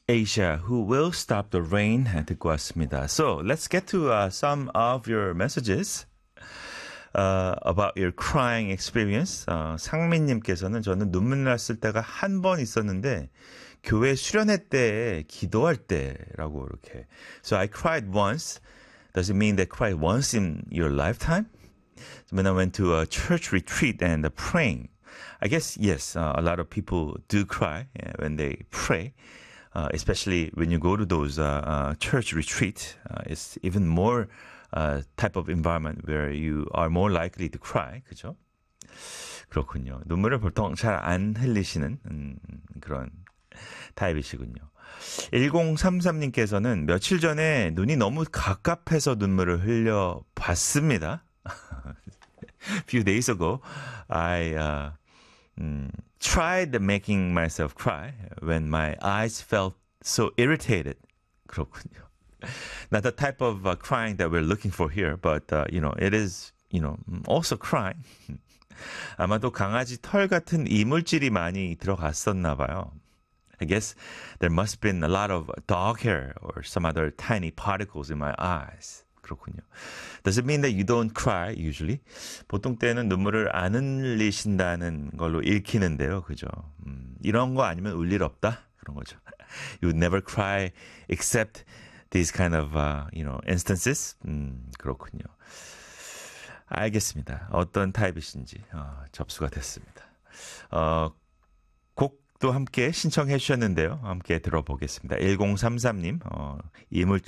Asia, who will stop the rain 듣고 왔습니다. So let's get to some of your messages about your crying experience. 상민님께서는 저는 눈물 났을 때가 한 번 있었는데 교회 수련회 때 기도할 때라고 이렇게. So I cried once. Does it mean that cried once in your lifetime? When I went to a church retreat and praying. I guess, yes, a lot of people do cry when they pray, especially when you go to those church retreats. It's even more type of environment where you are more likely to cry. 그죠? 그렇군요. 눈물을 보통 잘 안 흘리시는 그런 타입이시군요. 1033님께서는 며칠 전에 눈이 너무 갑갑해서 눈물을 흘려 봤습니다. A few days ago, I tried making myself cry when my eyes felt so irritated. 그렇군요. Not the type of crying that we're looking for here, but it is, also crying. 아마도 강아지 털 같은 이물질이 많이 들어갔었나 봐요. I guess there must have been a lot of dog hair or some other tiny particles in my eyes. 그렇군요. Does it mean that you don't cry usually? 보통 때는 눈물을 안 흘리신다는 걸로 읽히는데요. 그죠? 이런 거 아니면 울 일 없다? 그런 거죠. You would never cry except these kind of, instances? 그렇군요. 알겠습니다. 어떤 타입이신지 접수가 됐습니다. 곡도 함께 신청해 주셨는데요. 함께 들어보겠습니다. 1033님, 이물질